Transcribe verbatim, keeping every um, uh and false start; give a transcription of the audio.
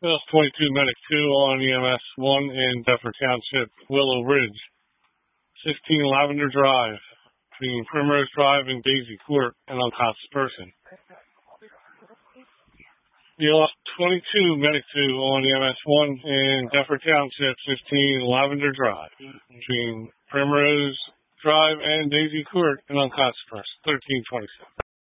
Bill twenty-two, Medic two on E M S one in Deptford Township, Willow Ridge, sixteen Lavender Drive, between Primrose Drive and Daisy Court, and unconscious person. Bill twenty-two, Medic two on E M S one in Deptford Township, fifteen Lavender Drive, between Primrose Drive and Daisy Court, and unconscious person, thirteen twenty-seven.